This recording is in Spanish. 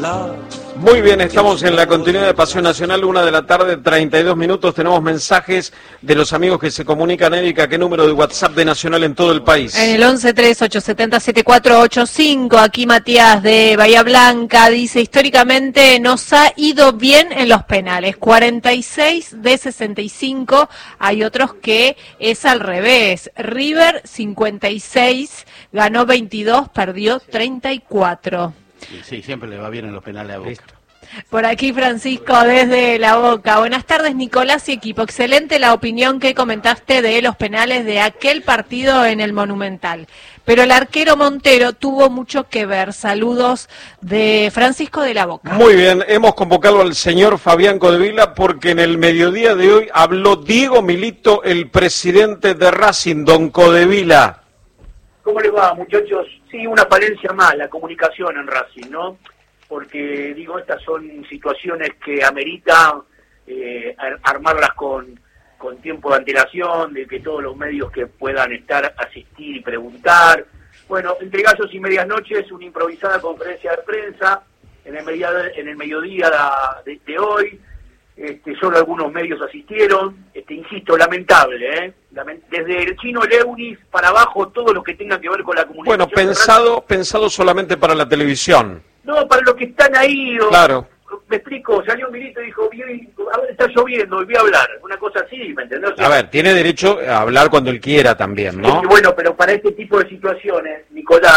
Muy bien, estamos en la continuidad de Pasión Nacional, 1:32 p.m. Tenemos mensajes de los amigos que se comunican. Erika, ¿qué número de WhatsApp de Nacional en todo el país? En el 1138707485, aquí Matías de Bahía Blanca dice, históricamente nos ha ido bien en los penales, 46 de 65, hay otros que es al revés, River 56, ganó 22, perdió 34. Sí, siempre le va bien en los penales a Boca. Listo. Por aquí Francisco desde La Boca. Buenas tardes Nicolás y equipo. Excelente la opinión que comentaste de los penales de aquel partido en el Monumental. Pero el arquero Montero tuvo mucho que ver. Saludos de Francisco de La Boca. Muy bien, hemos convocado al señor Fabián Codevila porque en el mediodía de hoy habló Diego Milito, el presidente de Racing, don Codevila. ¿Cómo les va, muchachos? Sí, una falencia más, la comunicación en Racing, ¿no? Porque, digo, estas son situaciones que amerita armarlas con tiempo de antelación, de que todos los medios que puedan asistir y preguntar. Bueno, entre gallos y medias noches, una improvisada conferencia de prensa en el mediodía de hoy. Solo algunos medios asistieron. Insisto, lamentable, ¿eh? Desde el chino Leunis para abajo, todo lo que tenga que ver con la comunicación. Bueno, pensado solamente para la televisión. No, para los que están ahí. Claro. Me explico, salió un Milito y dijo, a ver, está lloviendo, y voy a hablar. Una cosa así, ¿me entendés? O sea, A ver, tiene derecho a hablar cuando él quiera también, ¿no? Bueno, pero para este tipo de situaciones, Nicolás,